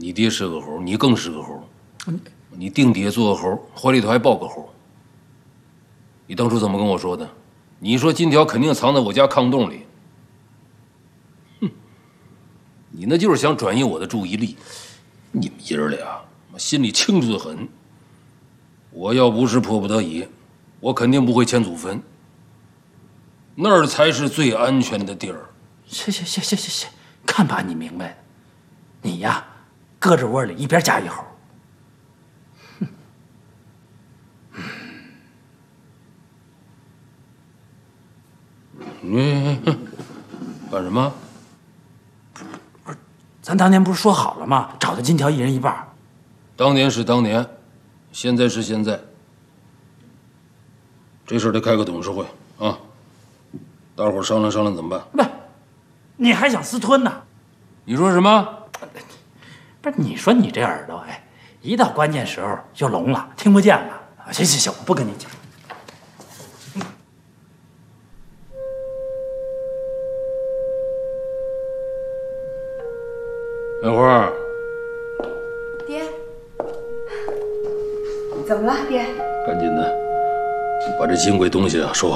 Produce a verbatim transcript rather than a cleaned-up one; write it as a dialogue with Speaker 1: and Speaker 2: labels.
Speaker 1: 你爹是个猴，你更是个猴。你腚底下做个猴，怀里头还抱个猴。你当初怎么跟我说的？你说金条肯定藏在我家炕洞里。哼，你那就是想转移我的注意力。你们爷儿俩心里清楚的很。我要不是迫不得已，我肯定不会迁祖坟。那儿才是最安全的地儿。
Speaker 2: 行行行行行行，看把你明白的。你呀，搁着窝里一边夹一猴。
Speaker 1: 你干什么？
Speaker 2: 不是，咱当年不是说好了吗？找的金条一人一半。
Speaker 1: 当年是当年，现在是现在。这事儿得开个董事会啊，大伙儿商量商量怎么办？
Speaker 2: 不，你还想私吞呢？
Speaker 1: 你说什么？
Speaker 2: 不是，你说你这耳朵，哎，一到关键时候就聋了，听不见了。行行行，我不跟你讲。
Speaker 1: 梅花，
Speaker 3: 爹，怎么了，爹？
Speaker 1: 赶紧的，把这金贵东西啊收好。